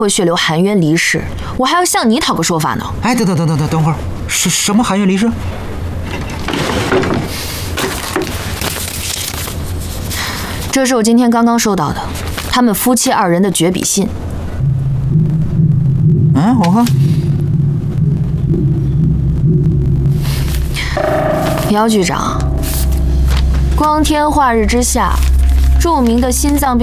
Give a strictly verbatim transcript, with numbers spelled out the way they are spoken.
会血流含冤离世，我还要向你讨个说法呢。 哎，等等等等等等会儿，什什么含冤离世？ 这是我今天刚刚收到的，他们夫妻二人的绝笔信。 嗯，我看。 姚局长，光天化日之下，著名的心脏病。